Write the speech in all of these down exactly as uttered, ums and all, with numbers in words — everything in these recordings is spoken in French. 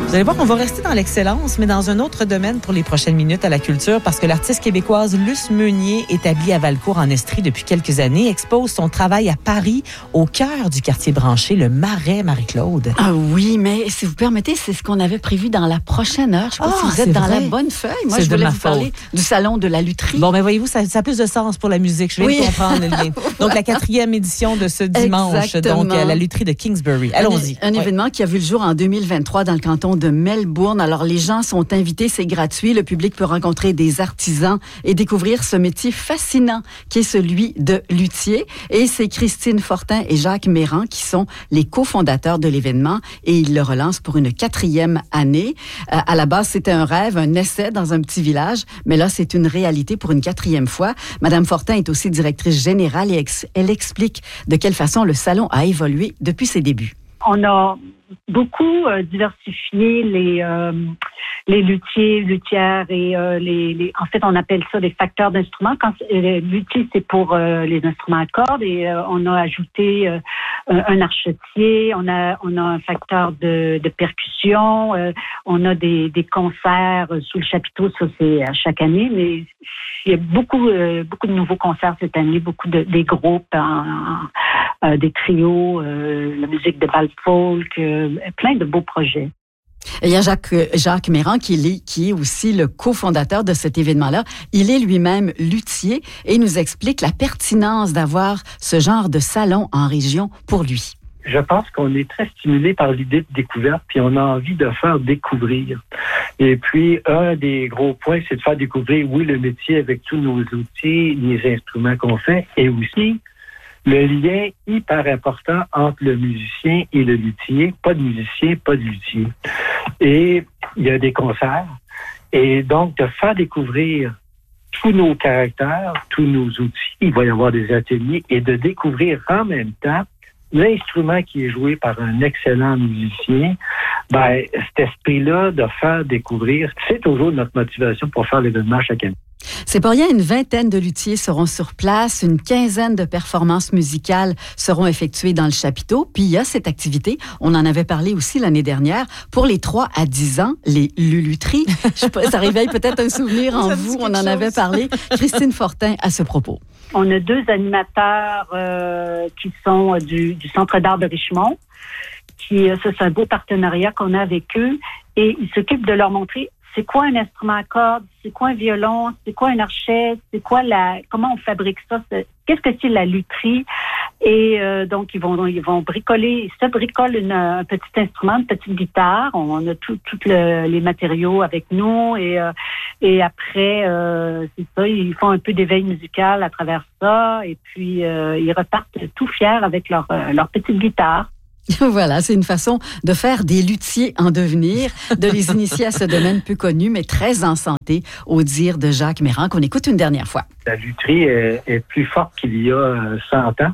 Vous allez voir, on va rester dans l'excellence, mais dans un autre domaine pour les prochaines minutes à la culture, parce que l'artiste québécoise Luce Meunier, établie à Valcourt en Estrie depuis quelques années, expose son travail à Paris, au cœur du quartier branché, le Marais, Marie-Claude. Ah oui, mais si vous permettez, c'est ce qu'on avait prévu dans la prochaine heure. Je sais pas Ah, si vous êtes dans vrai. la bonne feuille. Moi, C'est je de voulais ma vous parler faute. du Salon de la lutherie. Bon, mais voyez-vous, ça, ça a plus de sens pour la musique. Je viens Oui. de comprendre le lien. Donc, la quatrième édition de ce dimanche, Exactement. donc à la lutherie de Kingsbury. Allons-y. Un, un Ouais. événement qui a vu le jour en deux mille vingt-trois dans le canton de Melbourne. Alors, les gens sont invités, c'est gratuit. Le public peut rencontrer des artisans et découvrir ce métier fascinant qui est celui de luthier. Et c'est Christine Fortin et Jacques Méran qui sont les cofondateurs de l'événement et ils le relancent pour une quatrième année. Euh, à la base, c'était un rêve, un essai dans un petit village, mais là, c'est une réalité pour une quatrième fois. Madame Fortin est aussi directrice générale et ex- elle explique de quelle façon le salon a évolué depuis ses débuts. On a beaucoup euh, diversifié les euh, les luthiers, luthières et euh, les, les en fait on appelle ça des facteurs d'instruments. Quand euh, luthier c'est pour euh, les instruments à cordes et euh, on a ajouté euh, un archetier, on a on a un facteur de, de percussion, euh, on a des des concerts sous le chapiteau, ça c'est à chaque année, mais il y a beaucoup euh, beaucoup de nouveaux concerts cette année, beaucoup de des groupes, en, en, euh, des trios, euh, la musique de bal folk, euh, plein de beaux projets. Et il y a Jacques, Jacques Méran qui est, qui est aussi le cofondateur de cet événement-là. Il est lui-même luthier et il nous explique la pertinence d'avoir ce genre de salon en région pour lui. Je pense qu'on est très stimulé par l'idée de découverte, puis on a envie de faire découvrir. Et puis, un des gros points, c'est de faire découvrir, oui, le métier avec tous nos outils, les instruments qu'on fait, et aussi le lien hyper important entre le musicien et le luthier. Pas de musicien, pas de luthier. Et il y a des concerts. Et donc, de faire découvrir tous nos caractères, tous nos outils, il va y avoir des ateliers, et de découvrir en même temps l'instrument qui est joué par un excellent musicien, ben, cet esprit-là de faire découvrir, c'est toujours notre motivation pour faire l'événement chaque année. C'est pas rien, une vingtaine de luthiers seront sur place, une quinzaine de performances musicales seront effectuées dans le chapiteau, puis il y a cette activité, on en avait parlé aussi l'année dernière, pour les trois à dix ans, les luluteries. Je sais pas, ça réveille peut-être un souvenir en vous, on en avait parlé. Christine Fortin à ce propos. On a deux animateurs euh, qui sont euh, du, du Centre d'art de Richmond, qui, euh, ça, c'est un beau partenariat qu'on a avec eux, et ils s'occupent de leur montrer c'est quoi un instrument à cordes, c'est quoi un violon, c'est quoi un archet, c'est quoi la, comment on fabrique ça, c'est, qu'est-ce que c'est la lutherie. Et euh, donc, ils vont ils vont bricoler, ils se bricolent une, un petit instrument, une petite guitare. On a tous tout le, les matériaux avec nous. Et, euh, et après, euh, c'est ça, ils font un peu d'éveil musical à travers ça. Et puis, euh, ils repartent tout fiers avec leur, euh, leur petite guitare. Voilà, c'est une façon de faire des luthiers en devenir, de les initier à ce domaine peu connu, mais très en santé, au dire de Jacques Méran, qu'on écoute une dernière fois. La lutherie est, est plus forte qu'il y a cent ans.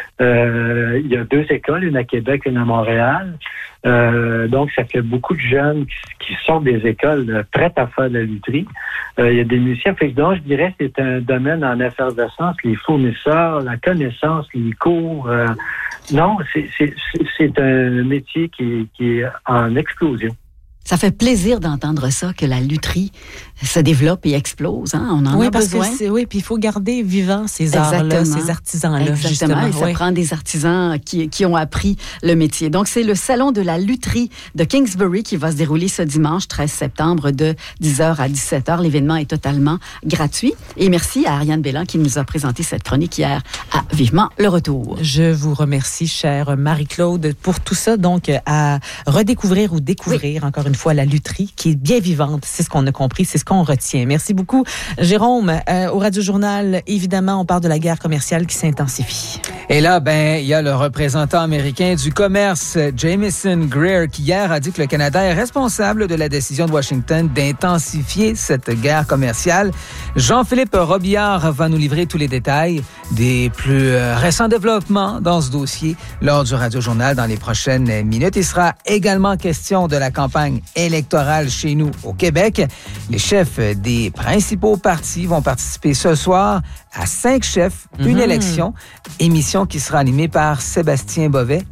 Euh, il y a deux écoles, une à Québec, une à Montréal. Euh, donc, ça fait beaucoup de jeunes qui, qui sortent des écoles prêtes à faire de la lutherie. Euh, il y a des musiciens. Fait que donc, je dirais que c'est un domaine en effervescence. Les fournisseurs, la connaissance, les cours. Euh, non, c'est, c'est, c'est un métier qui, qui est en explosion. Ça fait plaisir d'entendre ça, que la lutherie se développe et explose. Hein? On en oui, a parce besoin. Que c'est, oui, puis il faut garder vivants ces arts-là, ces artisans-là, Exactement. justement. Et ça oui. prend des artisans qui, qui ont appris le métier. Donc, c'est le salon de la lutherie de Kingsbury qui va se dérouler ce dimanche treize septembre de dix heures à dix-sept heures. L'événement est totalement gratuit. Et merci à Ariane Bellan qui nous a présenté cette chronique hier à Vivement le retour. Je vous remercie, chère Marie-Claude, pour tout ça. Donc, à redécouvrir ou découvrir, oui. encore une fois, la lutherie qui est bien vivante. C'est ce qu'on a compris, c'est ce qu'on retient. Merci beaucoup, Jérôme. Euh, au Radio-Journal, évidemment, on parle de la guerre commerciale qui s'intensifie. Et là, ben, il y a le représentant américain du commerce, Jamieson Greer, qui hier a dit que le Canada est responsable de la décision de Washington d'intensifier cette guerre commerciale. Jean-Philippe Robillard va nous livrer tous les détails des plus récents développements dans ce dossier lors du Radio-Journal dans les prochaines minutes. Il sera également question de la campagne électorale chez nous au Québec. Les chefs des principaux partis vont participer ce soir à cinq chefs, une mmh. élection, émission qui sera animée par Sébastien Bovet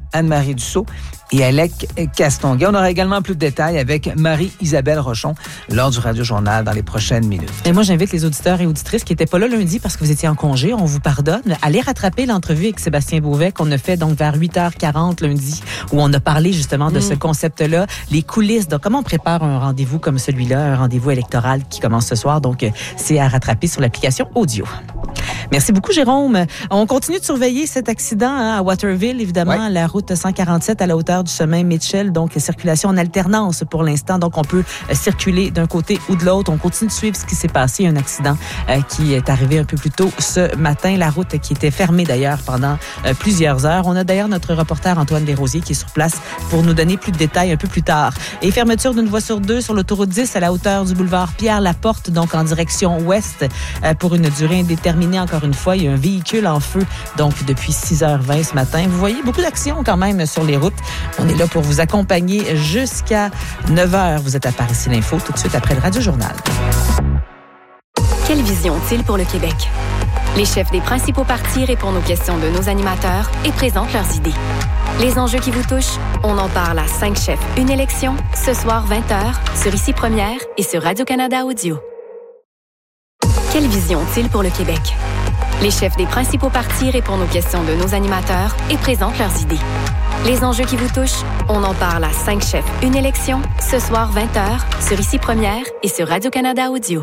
Anne-Marie Dussault et Alec Castonguay. On aura également plus de détails avec Marie-Isabelle Rochon lors du Radio-Journal dans les prochaines minutes. Et moi, j'invite les auditeurs et auditrices qui n'étaient pas là lundi parce que vous étiez en congé, on vous pardonne, à aller rattraper l'entrevue avec Sébastien Beauvais qu'on a fait donc vers huit heures quarante lundi, où on a parlé justement de mmh. ce concept-là, les coulisses, donc comment on prépare un rendez-vous comme celui-là, un rendez-vous électoral qui commence ce soir. Donc, c'est à rattraper sur l'application audio. Merci beaucoup, Jérôme. On continue de surveiller cet accident hein, à Waterville, évidemment, ouais. la route cent quarante-sept à la hauteur du sommet Mitchell. Donc, circulation en alternance pour l'instant. Donc, on peut circuler d'un côté ou de l'autre. On continue de suivre ce qui s'est passé. Un accident euh, qui est arrivé un peu plus tôt ce matin. La route qui était fermée d'ailleurs pendant euh, plusieurs heures. On a d'ailleurs notre reporter Antoine Desrosiers qui est sur place pour nous donner plus de détails un peu plus tard. Et fermeture d'une voie sur deux sur l'autoroute dix à la hauteur du boulevard Pierre-Laporte, donc en direction ouest euh, pour une durée indéterminée. Encore une fois, il y a un véhicule en feu donc depuis six heures vingt ce matin. Vous voyez beaucoup d'actions quand même sur les routes. On est là pour vous accompagner jusqu'à neuf heures. Vous êtes à Paris l'Info tout de suite après le Radio-Journal. Quelle vision ont-ils pour le Québec? Les chefs des principaux partis répondent aux questions de nos animateurs et présentent leurs idées. Les enjeux qui vous touchent, on en parle à cinq chefs, une élection, ce soir vingt heures, sur Ici Première et sur Radio-Canada Audio. Quelle vision ont-ils pour le Québec? Les chefs des principaux partis répondent aux questions de nos animateurs et présentent leurs idées. Les enjeux qui vous touchent, on en parle à cinq chefs, une élection, ce soir vingt heures, sur Ici Première et sur Radio-Canada Audio.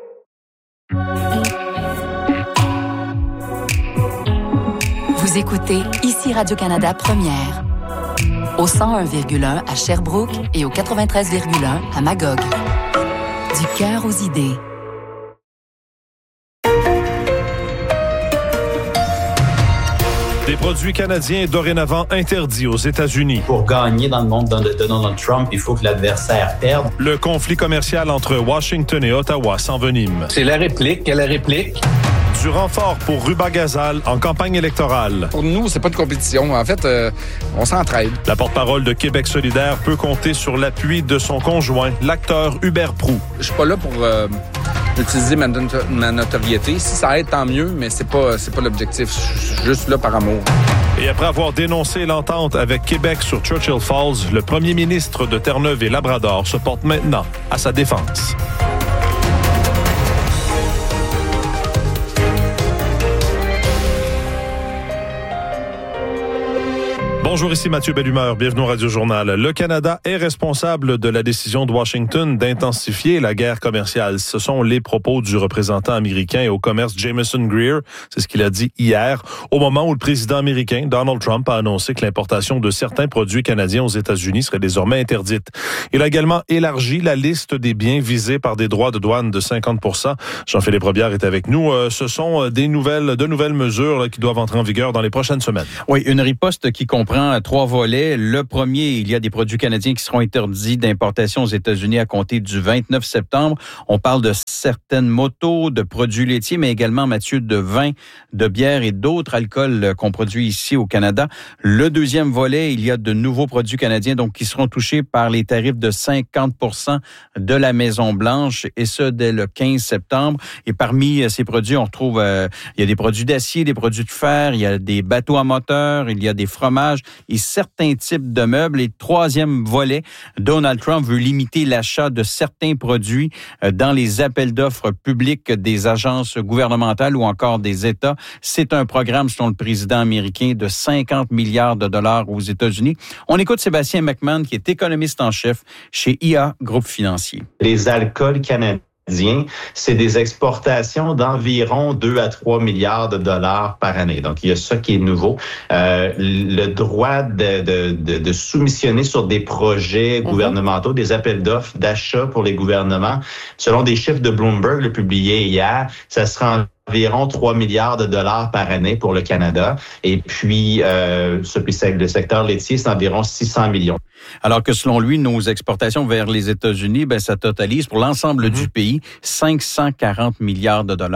Vous écoutez Ici Radio-Canada Première, au cent un virgule un à Sherbrooke et au quatre-vingt-treize virgule un à Magog. Du cœur aux idées. Des produits canadiens dorénavant interdits aux États-Unis. Pour gagner dans le monde de Donald Trump, il faut que l'adversaire perde. Le conflit commercial entre Washington et Ottawa s'envenime. C'est la réplique, la réplique. Du renfort pour Ruba Gazal en campagne électorale. Pour nous, c'est pas de compétition. En fait, euh, on s'entraide. La porte-parole de Québec solidaire peut compter sur l'appui de son conjoint, l'acteur Hubert Proulx. Je suis pas là pour euh, utiliser ma, ma notoriété. Si ça aide, tant mieux, mais c'est pas, c'est pas l'objectif. Je suis juste là par amour. Et après avoir dénoncé l'entente avec Québec sur Churchill Falls, le premier ministre de Terre-Neuve et Labrador se porte maintenant à sa défense. Bonjour, ici Mathieu Bellumeur. Bienvenue au Radio-Journal. Le Canada est responsable de la décision de Washington d'intensifier la guerre commerciale. Ce sont les propos du représentant américain au commerce Jamieson Greer. C'est ce qu'il a dit hier, au moment où le président américain Donald Trump a annoncé que l'importation de certains produits canadiens aux États-Unis serait désormais interdite. Il a également élargi la liste des biens visés par des droits de douane de cinquante pour cent. Jean-Philippe Robillard est avec nous. Euh, ce sont des nouvelles, de nouvelles mesures là, qui doivent entrer en vigueur dans les prochaines semaines. Oui, une riposte qui comprend à trois volets. Le premier, il y a des produits canadiens qui seront interdits d'importation aux États-Unis à compter du vingt-neuf septembre. On parle de certaines motos, de produits laitiers, mais également, Mathieu, de vin, de bière et d'autres alcools qu'on produit ici au Canada. Le deuxième volet, il y a de nouveaux produits canadiens donc qui seront touchés par les tarifs de cinquante pour cent de la Maison-Blanche, et ce, dès le quinze septembre. Et parmi ces produits, on retrouve, euh, il y a des produits d'acier, des produits de fer, il y a des bateaux à moteur, il y a des fromages et certains types de meubles. Et troisième volet, Donald Trump veut limiter l'achat de certains produits dans les appels d'offres publics des agences gouvernementales ou encore des États. C'est un programme, selon le président américain, de cinquante milliards de dollars aux États-Unis. On écoute Sébastien McMahon, qui est économiste en chef chez I A Groupe Financier. Les alcools canadiens, c'est des exportations d'environ deux à trois milliards de dollars par année. Donc, il y a ça qui est nouveau. Euh, le droit de, de, de, de soumissionner sur des projets mm-hmm. gouvernementaux, des appels d'offres d'achat pour les gouvernements, selon des chiffres de Bloomberg le publiés hier, ça sera environ trois milliards de dollars par année pour le Canada. Et puis, euh, le secteur laitier, c'est environ six cents millions. Alors que selon lui, nos exportations vers les États-Unis, ben, ça totalise pour l'ensemble mmh. du pays cinq cent quarante milliards de dollars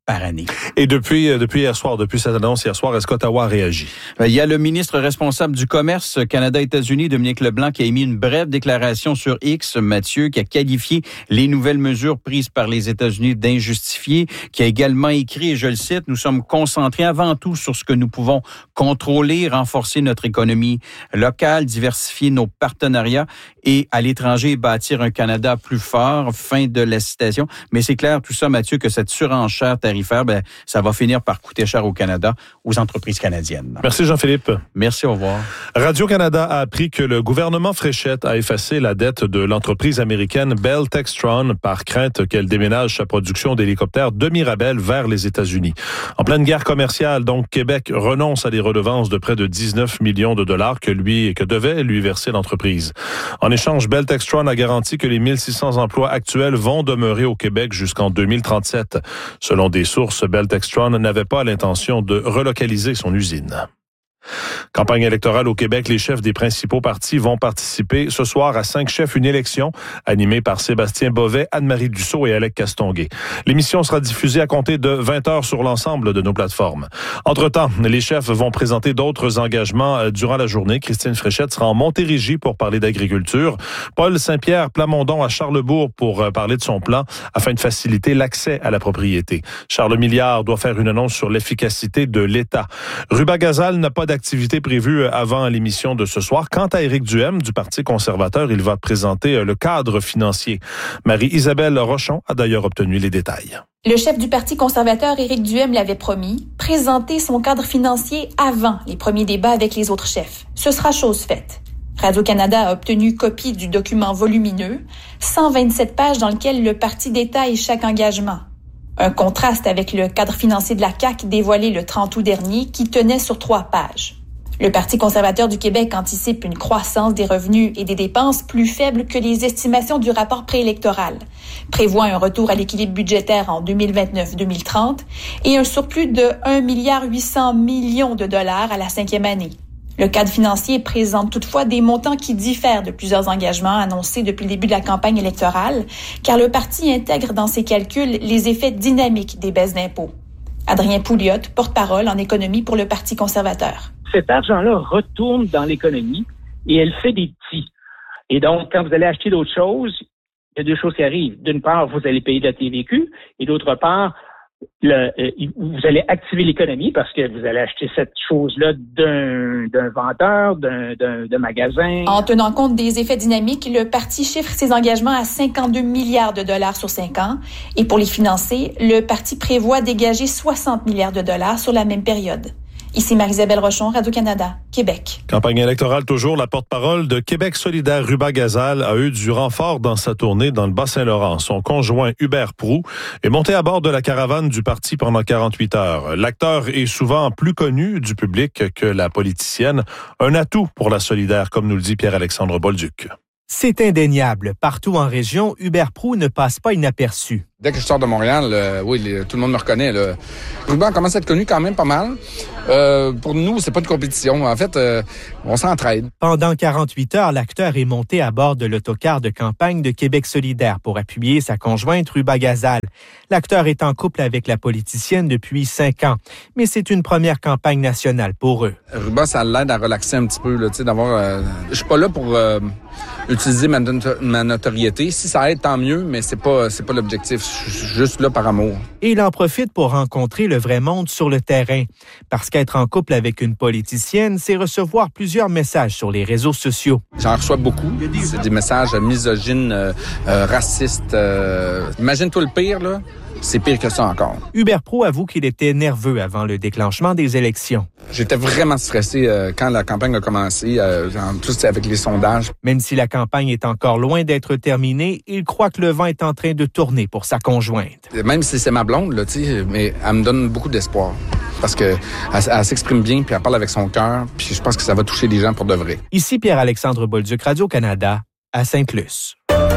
par année. Et depuis, depuis hier soir, depuis cette annonce hier soir, est-ce qu'Ottawa a réagi? Il y a le ministre responsable du commerce Canada-États-Unis, Dominique Leblanc, qui a émis une brève déclaration sur X, Mathieu, qui a qualifié les nouvelles mesures prises par les États-Unis d'injustifiées, qui a également écrit, et je le cite, « Nous sommes concentrés avant tout sur ce que nous pouvons contrôler, renforcer notre économie locale, diversifier nos partenariats et à l'étranger bâtir un Canada plus fort. » Fin de la citation. Mais c'est clair, tout ça, Mathieu, que cette surenchère tarifaire, ben, ça va finir par coûter cher au Canada, aux entreprises canadiennes. Merci Jean-Philippe. Merci, au revoir. Radio-Canada a appris que le gouvernement Fréchette a effacé la dette de l'entreprise américaine Bell Textron par crainte qu'elle déménage sa production d'hélicoptères de Mirabel vers les États-Unis. En pleine guerre commerciale, donc, Québec renonce à des redevances de près de dix-neuf millions de dollars que lui que devait lui verser l'entreprise. En échange, Bell Textron a garanti que les mille six cents emplois actuels vont demeurer au Québec jusqu'en deux mille trente-sept. Selon des sources, Bell Textron n'avait pas l'intention de relocaliser son usine. Campagne électorale au Québec, les chefs des principaux partis vont participer ce soir à cinq chefs, une élection animée par Sébastien Bovet, Anne-Marie Dussault et Alec Castonguay. L'émission sera diffusée à compter de vingt heures sur l'ensemble de nos plateformes. Entre-temps, les chefs vont présenter d'autres engagements durant la journée. Christine Fréchette sera en Montérégie pour parler d'agriculture. Paul Saint-Pierre Plamondon à Charlesbourg pour parler de son plan afin de faciliter l'accès à la propriété. Charles Milliard doit faire une annonce sur l'efficacité de l'État. Ruba-Gazal n'a pas d'activité prévue avant l'émission de ce soir. Quant à Éric Duhem du Parti conservateur, il va présenter le cadre financier. Marie-Isabelle Rochon a d'ailleurs obtenu les détails. Le chef du Parti conservateur, Éric Duhem, l'avait promis, présenter son cadre financier avant les premiers débats avec les autres chefs. Ce sera chose faite. Radio-Canada a obtenu copie du document volumineux, cent vingt-sept pages dans lequel le parti détaille chaque engagement. Un contraste avec le cadre financier de la C A Q dévoilé le trente août dernier qui tenait sur trois pages. Le Parti conservateur du Québec anticipe une croissance des revenus et des dépenses plus faible que les estimations du rapport préélectoral, prévoit un retour à l'équilibre budgétaire en deux mille vingt-neuf deux mille trente et un surplus de un milliard huit cents millions de dollars à la cinquième année. Le cadre financier présente toutefois des montants qui diffèrent de plusieurs engagements annoncés depuis le début de la campagne électorale, car le parti intègre dans ses calculs les effets dynamiques des baisses d'impôts. Adrien Pouliot, porte-parole en économie pour le Parti conservateur. Cet argent-là retourne dans l'économie et elle fait des petits. Et donc, quand vous allez acheter d'autres choses, il y a deux choses qui arrivent. D'une part, vous allez payer de la T V Q et d'autre part, Le, euh, vous allez activer l'économie parce que vous allez acheter cette chose-là d'un, d'un vendeur, d'un, d'un, d'un magasin. En tenant compte des effets dynamiques, le parti chiffre ses engagements à cinquante-deux milliards de dollars sur cinq ans. Et pour les financer, le parti prévoit dégager soixante milliards de dollars sur la même période. Ici Marie-Isabelle Rochon, Radio-Canada, Québec. Campagne électorale toujours, la porte-parole de Québec solidaire, Ruba-Gazal, a eu du renfort dans sa tournée dans le Bas-Saint-Laurent. Son conjoint Hubert Proulx est monté à bord de la caravane du parti pendant quarante-huit heures. L'acteur est souvent plus connu du public que la politicienne. Un atout pour la solidaire, comme nous le dit Pierre-Alexandre Bolduc. C'est indéniable. Partout en région, Hubert Proulx ne passe pas inaperçu. Dès que je sors de Montréal, euh, oui, les, tout le monde me reconnaît. Là. Ruban commence à être connu quand même pas mal. Euh, pour nous, c'est pas de compétition. En fait, euh, on s'entraide. Pendant quarante-huit heures, l'acteur est monté à bord de l'autocar de campagne de Québec solidaire pour appuyer sa conjointe Ruba-Gazal. L'acteur est en couple avec la politicienne depuis cinq ans. Mais c'est une première campagne nationale pour eux. Ruba, ça l'aide à relaxer un petit peu, là, tu sais, d'avoir... Euh, je suis pas là pour euh, utiliser ma, ma notoriété. Si ça aide, tant mieux, mais c'est pas, c'est pas l'objectif. Je suis juste là par amour. Et il en profite pour rencontrer le vrai monde sur le terrain. Parce qu'être en couple avec une politicienne, c'est recevoir plusieurs messages sur les réseaux sociaux. J'en reçois beaucoup. C'est des messages misogynes, euh, euh, racistes. Euh... Imagine-toi le pire, là. C'est pire que ça encore. Hubert Proulx avoue qu'il était nerveux avant le déclenchement des élections. J'étais vraiment stressé euh, quand la campagne a commencé, euh, en plus avec les sondages. Même si la campagne est encore loin d'être terminée, il croit que le vent est en train de tourner pour sa conjointe. Même si c'est ma blonde, là, tu sais, mais elle me donne beaucoup d'espoir. Parce que elle, elle s'exprime bien, puis elle parle avec son cœur, puis je pense que ça va toucher les gens pour de vrai. Ici Pierre-Alexandre Bolduc, Radio-Canada, à Sainte-Luce.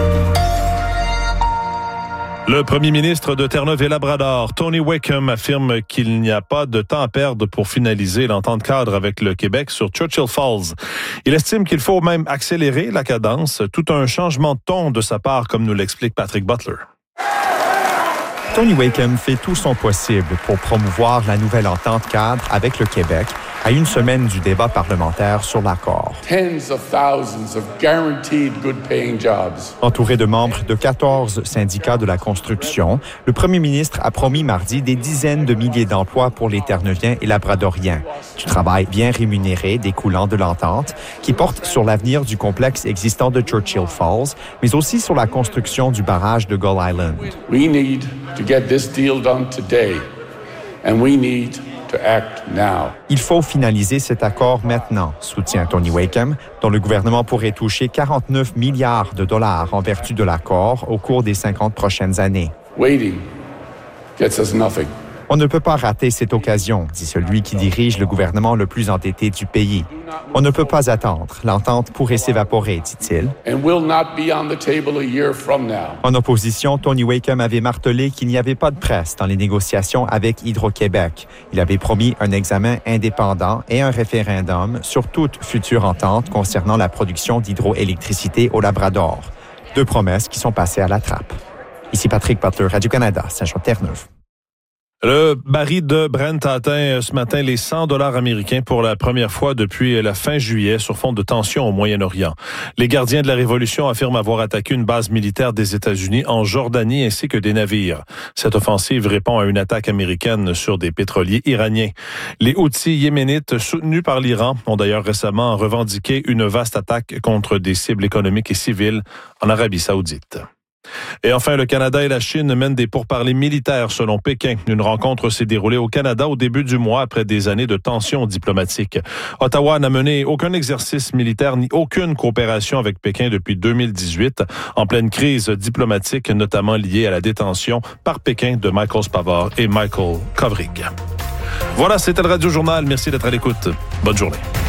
Le premier ministre de Terre-Neuve et Labrador, Tony Wickham, affirme qu'il n'y a pas de temps à perdre pour finaliser l'entente cadre avec le Québec sur Churchill Falls. Il estime qu'il faut même accélérer la cadence, tout un changement de ton de sa part, comme nous l'explique Patrick Butler. Tony Wakeham fait tout son possible pour promouvoir la nouvelle entente cadre avec le Québec à une semaine du débat parlementaire sur l'accord. Tens of thousands of guaranteed good-paying jobs. Entouré de membres de quatorze syndicats de la construction, le premier ministre a promis mardi des dizaines de milliers d'emplois pour les Terre-Neuviens et Labradoriens. Du travail bien rémunéré découlant de l'entente, qui porte sur l'avenir du complexe existant de Churchill Falls, mais aussi sur la construction du barrage de Gull Island. We need to get this deal done today, and we need to act now. Il faut finaliser cet accord maintenant, soutient Tony Wakeham, dont le gouvernement pourrait toucher quarante-neuf milliards de dollars en vertu de l'accord au cours des cinquante prochaines années. Waiting gets us nothing. On ne peut pas rater cette occasion, dit celui qui dirige le gouvernement le plus endetté du pays. On ne peut pas attendre. L'entente pourrait s'évaporer, dit-il. And will not be on the table a year from now. En opposition, Tony Wakeham avait martelé qu'il n'y avait pas de presse dans les négociations avec Hydro-Québec. Il avait promis un examen indépendant et un référendum sur toute future entente concernant la production d'hydroélectricité au Labrador. Deux promesses qui sont passées à la trappe. Ici Patrick Butler, Radio-Canada, Saint-Jean-Terre-Neuve. Le baril de Brent a atteint ce matin les cent dollars américains pour la première fois depuis la fin juillet sur fond de tensions au Moyen-Orient. Les gardiens de la Révolution affirment avoir attaqué une base militaire des États-Unis en Jordanie ainsi que des navires. Cette offensive répond à une attaque américaine sur des pétroliers iraniens. Les Houthis yéménites, soutenus par l'Iran, ont d'ailleurs récemment revendiqué une vaste attaque contre des cibles économiques et civiles en Arabie saoudite. Et enfin, le Canada et la Chine mènent des pourparlers militaires selon Pékin. Une rencontre s'est déroulée au Canada au début du mois après des années de tensions diplomatiques. Ottawa n'a mené aucun exercice militaire ni aucune coopération avec Pékin depuis deux mille dix-huit, en pleine crise diplomatique, notamment liée à la détention par Pékin de Michael Spavor et Michael Kovrig. Voilà, c'était le Radio Journal. Merci d'être à l'écoute. Bonne journée.